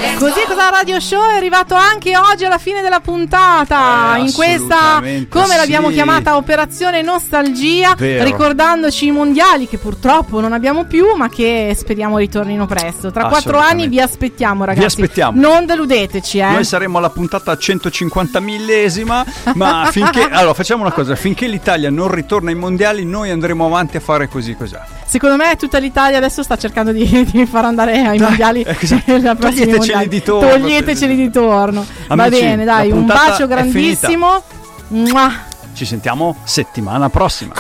Così Cosa Radio Show è arrivato anche oggi alla fine della puntata, in questa, come l'abbiamo chiamata, operazione nostalgia, ricordandoci i mondiali che purtroppo non abbiamo più, ma che speriamo ritornino presto. Tra 4 anni vi aspettiamo, ragazzi. Vi aspettiamo. Non deludeteci, Noi saremo alla puntata 150.000esima, ma finché allora facciamo una cosa, finché l'Italia non ritorna ai mondiali noi andremo avanti a fare così così. Secondo me tutta l'Italia adesso sta cercando di far andare ai mondiali. Toglieteceli di torno. Toglieteceli di torno. Amici, va bene, dai, un bacio grandissimo. Ci sentiamo settimana prossima.